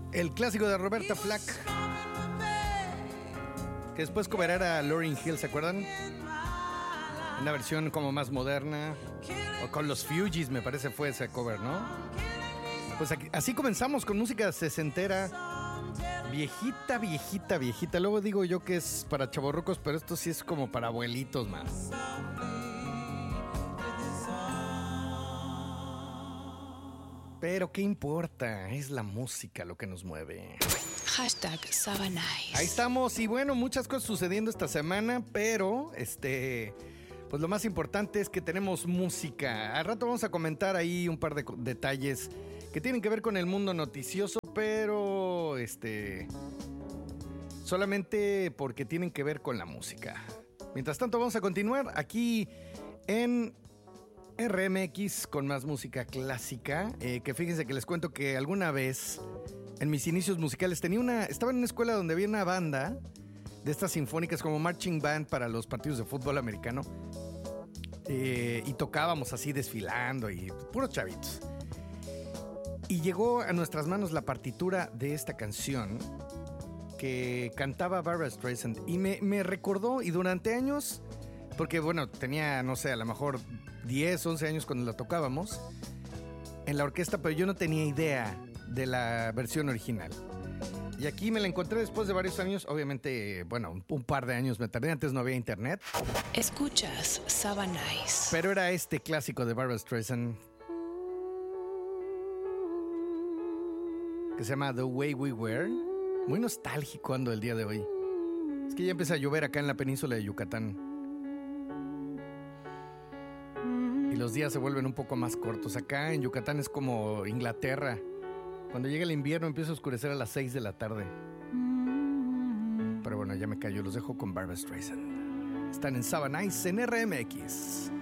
El clásico de Roberta Flack, que después coverara a Lauryn Hill, ¿se acuerdan? Una versión como más moderna. O con los Fugees, me parece fue ese cover, ¿no? Pues así comenzamos con música sesentera. Viejita, viejita, viejita. Luego digo yo que es para chavorrucos, pero esto sí es como para abuelitos más. Pero ¿qué importa? Es la música lo que nos mueve. Hashtag Sabanais. Ahí estamos. Y bueno, muchas cosas sucediendo esta semana, pero pues lo más importante es que tenemos música. Al rato vamos a comentar ahí un par de detalles que tienen que ver con el mundo noticioso, pero solamente porque tienen que ver con la música. Mientras tanto, vamos a continuar aquí en RMX con más música clásica. Que fíjense que les cuento que alguna vez en mis inicios musicales estaba en una escuela donde había una banda de estas sinfónicas como marching band para los partidos de fútbol americano. Y tocábamos así desfilando y puros chavitos. Y llegó a nuestras manos la partitura de esta canción que cantaba Barbra Streisand. Y me recordó, y durante años, porque bueno, tenía, no sé, a lo mejor 10, 11 años cuando la tocábamos en la orquesta, pero yo no tenía idea de la versión original. Y aquí me la encontré después de varios años, obviamente, bueno, un par de años me tardé, antes no había internet. Escuchas Sabanais. Pero era este clásico de Barbra Streisand que se llama The Way We Were. Muy nostálgico ando el día de hoy. Es que ya empieza a llover acá en la península de Yucatán. Y los días se vuelven un poco más cortos. Acá en Yucatán es como Inglaterra. Cuando llega el invierno empieza a oscurecer a las 6 de la tarde. Pero bueno, ya me callo. Los dejo con Barbra Streisand. Están en Sabanais en RMX.